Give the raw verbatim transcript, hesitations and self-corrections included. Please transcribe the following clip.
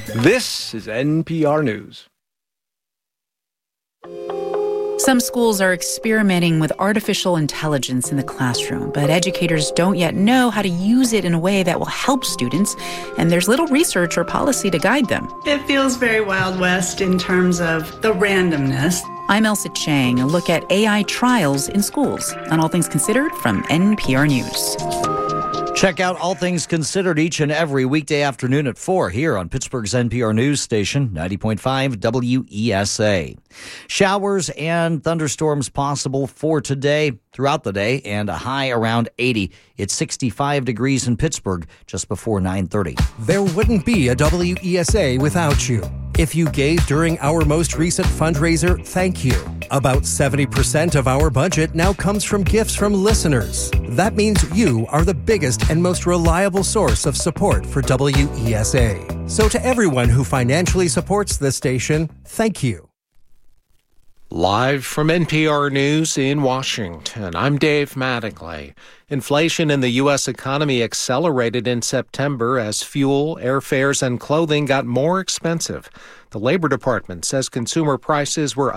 This is N P R News. Some schools are experimenting with artificial intelligence in the classroom, but educators don't yet know how to use it in a way that will help students, and there's little research or policy to guide them. It feels very Wild West in terms of the randomness. I'm Elsa Chang, a look at A I trials in schools on All Things Considered from N P R News. Check out All Things Considered each and every weekday afternoon at four here on Pittsburgh's N P R News Station, ninety point five W E S A. Showers and thunderstorms possible for today throughout the day and a high around eighty. It's sixty-five degrees in Pittsburgh just before nine thirty. There wouldn't be a W E S A without you. If you gave during our most recent fundraiser, thank you. About seventy percent of our budget now comes from gifts from listeners. That means you are the biggest and most reliable source of support for W E S A. So to everyone who financially supports this station, thank you. Live from N P R News in Washington, I'm Dave Mattingly. Inflation in the U S economy accelerated in September as fuel, airfares, and clothing got more expensive. The Labor Department says consumer prices were